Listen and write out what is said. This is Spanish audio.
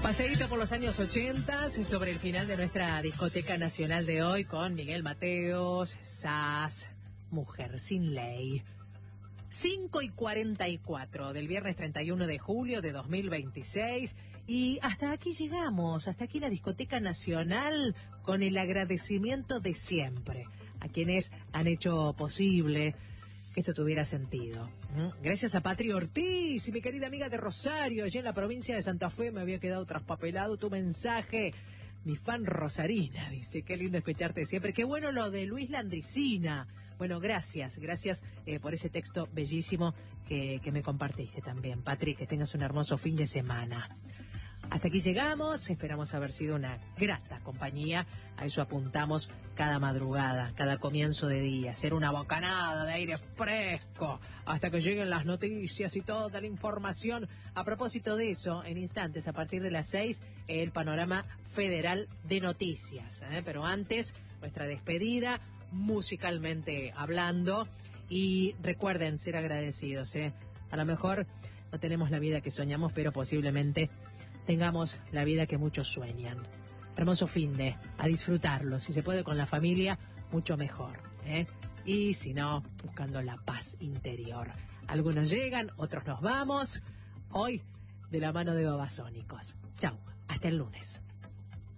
Paseíto por los años 80 sobre el final de nuestra discoteca nacional de hoy con Miguel Mateos, Sass, Mujer sin Ley. 5:44 del viernes 31 de julio de 2026 y hasta aquí llegamos, hasta aquí la discoteca nacional con el agradecimiento de siempre a quienes han hecho posible que esto tuviera sentido. Gracias a Patri Ortiz y mi querida amiga de Rosario, allí en la provincia de Santa Fe. Me había quedado traspapelado tu mensaje. Mi fan Rosarina dice, qué lindo escucharte siempre. Qué bueno lo de Luis Landricina. Bueno, gracias por ese texto bellísimo que me compartiste también, Patri. Que tengas un hermoso fin de semana. Hasta aquí llegamos, esperamos haber sido una grata compañía, a eso apuntamos cada madrugada, cada comienzo de día, ser una bocanada de aire fresco, hasta que lleguen las noticias y toda la información. A propósito de eso, en instantes, a partir de las 6, el panorama federal de noticias, pero antes, nuestra despedida, musicalmente hablando, y recuerden ser agradecidos, a lo mejor no tenemos la vida que soñamos, pero posiblemente tengamos la vida que muchos sueñan. Hermoso finde, a disfrutarlo. Si se puede con la familia, mucho mejor, Y si no, buscando la paz interior. Algunos llegan, otros nos vamos. Hoy, de la mano de Babasónicos. Chau, hasta el lunes.